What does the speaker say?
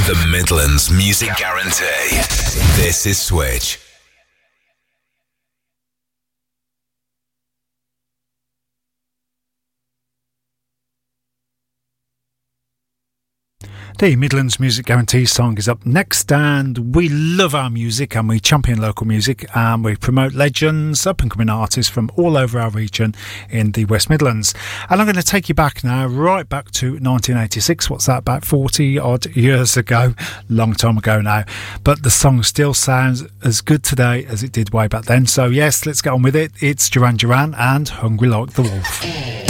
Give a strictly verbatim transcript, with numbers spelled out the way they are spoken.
The Midlands Music Guarantee. This is Switch. The Midlands Music Guarantee song is up next, and we love our music and we champion local music and we promote legends, up and coming artists from all over our region in the West Midlands. And I'm going to take you back now, right back to nineteen eighty-six. What's that, about forty odd years ago? Long time ago now. But the song still sounds as good today as it did way back then. So yes, let's get on with it. It's Duran Duran and Hungry Like the Wolf.